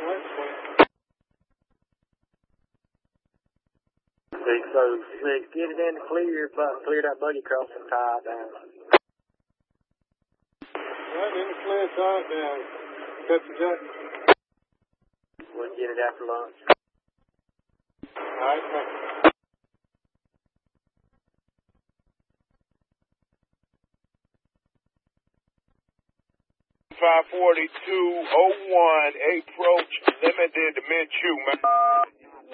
So, get it in the clear, but clear that buggy crossing, tie it down. Right in the clear, tie it down. Cut the jack. We'll get it after lunch. All right, thank you. 54201 approach limited to Minshew, man.